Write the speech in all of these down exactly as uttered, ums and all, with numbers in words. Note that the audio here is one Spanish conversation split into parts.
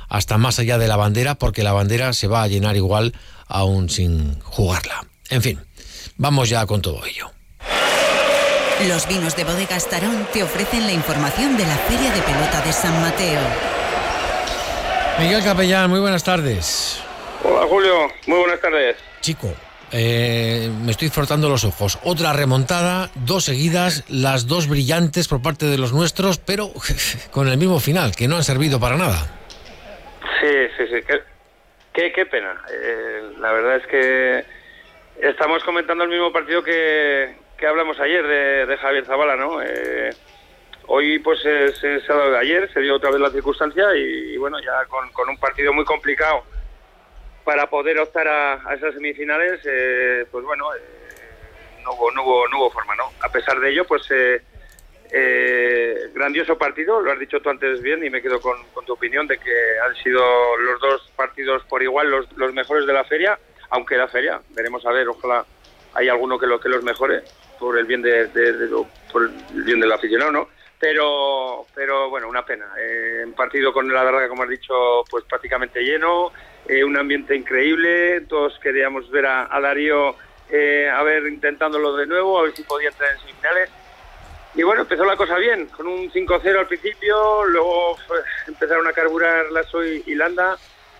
hasta más allá de la bandera, porque la bandera se va a llenar igual aún sin jugarla. En fin, vamos ya con todo ello. Los vinos de Bodegas Tarón te ofrecen la información de la Feria de Pelota de San Mateo. Miguel Capellán, muy buenas tardes. Hola Julio, muy buenas tardes. Chico, eh, me estoy frotando los ojos. Otra remontada, dos seguidas, las dos brillantes por parte de los nuestros, pero con el mismo final, que no han servido para nada. Sí, sí, sí, qué, qué, qué pena. Eh, la verdad es que estamos comentando el mismo partido que, que hablamos ayer de, de Javier Zabala, ¿no? Eh, hoy pues eh, se, se ha dado de ayer, se dio otra vez la circunstancia y, y bueno, ya con, con un partido muy complicado para poder optar a, a esas semifinales, eh, pues bueno, eh, no hubo, no hubo, no hubo forma, ¿no? A pesar de ello, pues eh, eh, grandioso partido, lo has dicho tú antes bien y me quedo con, con tu opinión de que han sido los dos partidos por igual los, los mejores de la feria, aunque la feria, veremos a ver, ojalá haya alguno que, lo, que los mejore por el bien de, de, de, de por el bien del aficionado, ¿no? Pero, pero bueno, una pena. Eh, un partido con la Darraga, como has dicho, pues prácticamente lleno, eh, un ambiente increíble. Todos queríamos ver a, a Darío eh, a ver intentándolo de nuevo, a ver si podía entrar en semifinales. Y bueno, empezó la cosa bien, con un cinco cero al principio, luego pues, empezaron a carburar Lasso y, y Landa.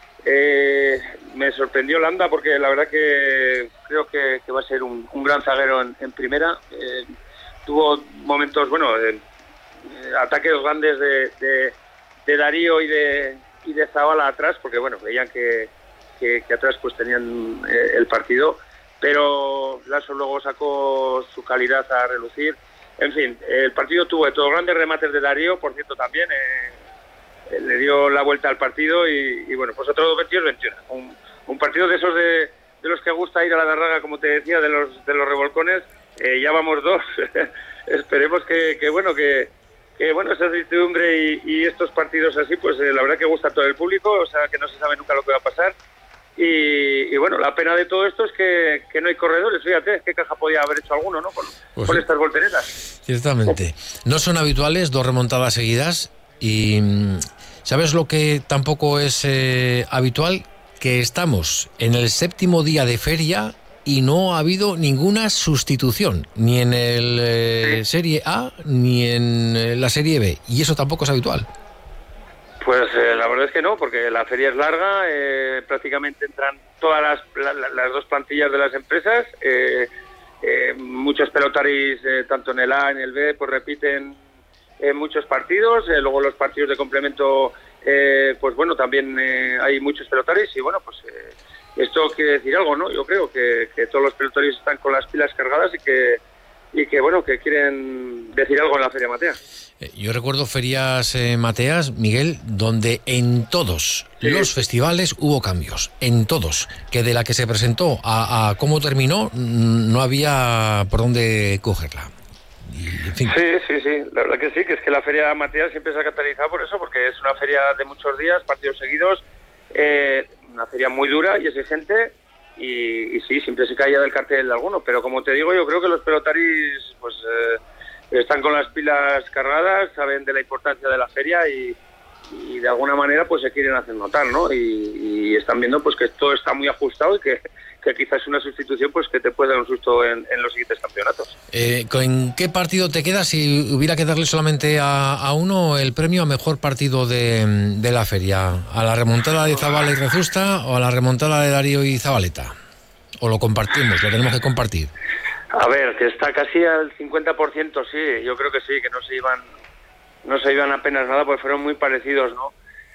Eh, me sorprendió Landa porque la verdad que creo que, que va a ser un, un gran zaguero en, en primera. Eh, tuvo momentos, bueno, eh, ataques grandes de, de, de Darío y de y de Zabala atrás, porque bueno, veían que, que, que atrás pues tenían eh, el partido, pero Lasso luego sacó su calidad a relucir. En fin, el partido tuvo de todo, grandes remates de Darío, por cierto también, eh, eh, le dio la vuelta al partido y, y bueno, pues otro veintidós veintiuno, un, un partido de esos de, de los que gusta ir a la Darraga, como te decía, de los de los revolcones, eh, ya vamos dos, esperemos que, que bueno, que que bueno, esa certidumbre y, y estos partidos así, pues eh, la verdad que gusta a todo el público, o sea que no se sabe nunca lo que va a pasar. Y, y bueno, la pena de todo esto es que, que no hay corredores, fíjate, qué caja podía haber hecho alguno, ¿no? Con, pues con sí, estas volteretas. Ciertamente. No son habituales dos remontadas seguidas y ¿sabes lo que tampoco es eh, habitual? Que estamos en el séptimo día de feria y no ha habido ninguna sustitución, ni en el eh, sí. Serie A, ni en eh, la Serie B, y eso tampoco es habitual. Pues eh, la verdad es que no, porque la feria es larga, eh, prácticamente entran todas las, la, las dos plantillas de las empresas, eh, eh, muchos pelotaris, eh, tanto en el A, en el B, pues repiten eh, muchos partidos, eh, luego los partidos de complemento, eh, pues bueno, también eh, hay muchos pelotaris, y bueno, pues... Eh, esto quiere decir algo, ¿no? Yo creo que, que todos los pelotaris están con las pilas cargadas y que, y que, bueno, que quieren decir algo en la Feria Matea. Yo recuerdo ferias eh, Mateas, Miguel, donde en todos sí. los festivales hubo cambios, en todos, que de la que se presentó a, a cómo terminó no había por dónde cogerla. Y, en fin. Sí, sí, sí, la verdad que sí, que es que la Feria Matea siempre se ha caracterizado por eso, porque es una feria de muchos días, partidos seguidos, eh, una feria muy dura y exigente y, y sí, siempre se caía del cartel de alguno, pero como te digo, yo creo que los pelotaris pues eh, están con las pilas cargadas, saben de la importancia de la feria y, y de alguna manera pues se quieren hacer notar, ¿no? Y, y están viendo pues que todo está muy ajustado y que, que quizás una sustitución pues que te puede dar un susto en, en los siguientes campeonatos. Eh, ¿En qué partido te quedas si hubiera que darle solamente a, a uno el premio a mejor partido de, de la feria? ¿A la remontada de Zabala y Rezusta o a la remontada de Darío y Zabaleta? ¿O lo compartimos, lo tenemos que compartir? A ver, que está casi al cincuenta por ciento, sí, yo creo que sí, que no se iban no se iban apenas nada, porque fueron muy parecidos, ¿no?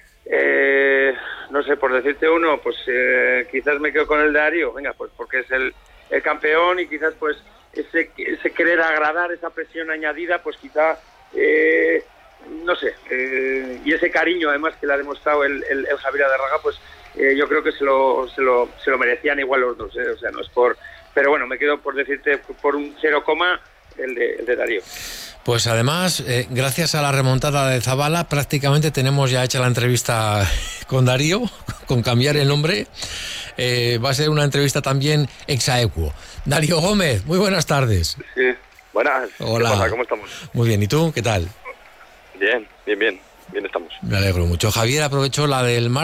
Eh, no sé, por decirte uno, pues eh, quizás me quedo con el de Darío, venga, pues porque es el, el campeón y quizás pues ese, ese querer agradar, esa presión añadida, pues quizá, eh, no sé, eh, y ese cariño además que le ha demostrado el, el, el Javier Darraga, pues eh, yo creo que se lo, se lo se lo merecían igual los dos, ¿eh? O sea, no es por... Pero bueno, me quedo por decirte por un cero coma el de, el de Darío. Pues además, eh, gracias a la remontada de Zabala, prácticamente tenemos ya hecha la entrevista con Darío, con cambiar el nombre. Eh, va a ser una entrevista también exaequo. Darío Gómez, muy buenas tardes. Sí, buenas. Hola. ¿Qué pasa? ¿Cómo estamos? Muy bien, ¿y tú? ¿Qué tal? Bien, bien, bien. Bien estamos. Me alegro mucho. Javier aprovechó la del mar.